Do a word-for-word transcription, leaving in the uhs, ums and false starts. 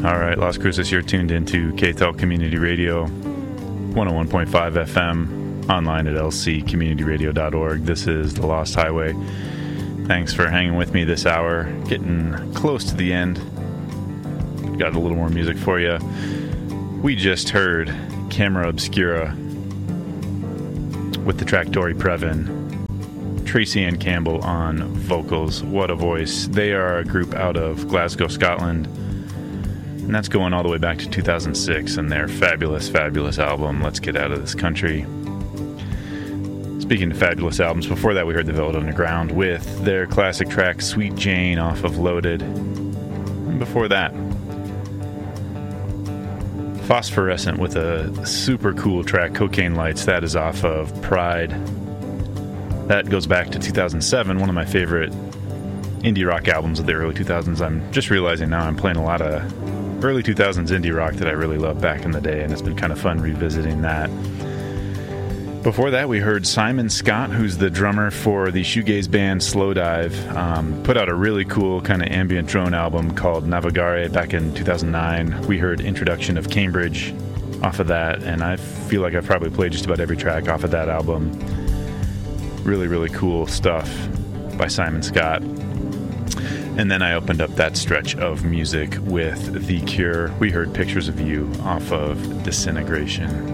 All right, Las Cruces, you're tuned into K T E L Community Radio, one oh one point five F M, online at l c community radio dot org. This is The Lost Highway. Thanks for hanging with me this hour. Getting close to the end. Got a little more music for you. We just heard Camera Obscura with the track Dory Previn. Tracy Ann Campbell on vocals. What a voice. They are a group out of Glasgow, Scotland. And that's going all the way back to two thousand six and their fabulous, fabulous album, Let's Get Out of This Country. Speaking of fabulous albums, before that we heard The Velvet Underground with their classic track Sweet Jane off of Loaded. And before that, Phosphorescent with a super cool track, Cocaine Lights. That is off of Pride. That goes back to two thousand seven, one of my favorite indie rock albums of the early two thousands. I'm just realizing now I'm playing a lot of early two thousands indie rock that I really loved back in the day, and it's been kind of fun revisiting that. Before that, we heard Simon Scott, who's the drummer for the shoegaze band Slowdive, um, put out a really cool kind of ambient drone album called Navigare back in two thousand nine. We heard Introduction of Cambridge off of that, and I feel like I've probably played just about every track off of that album. Really, really cool stuff by Simon Scott. And then I opened up that stretch of music with The Cure. We heard Pictures of You off of Disintegration.